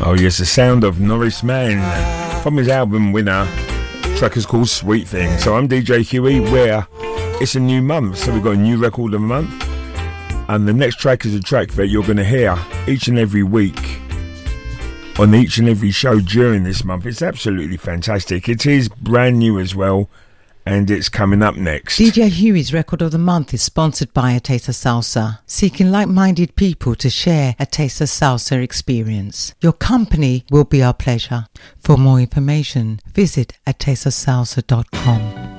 Oh yes, the sound of Norris Man from his album Winner. The track is called Sweet Thing. So I'm DJ Huey, where it's a new month, so we've got a new record of the month, and the next track is a track that you're going to hear each and every week on each and every show during this month. It's absolutely fantastic. It is brand new as well, and it's coming up next. DJ Huey's Record of the Month is sponsored by A Taste of Salsa, seeking like-minded people to share a Taste of Salsa experience. Your company will be our pleasure. For more information, visit atasteofsalsa.com.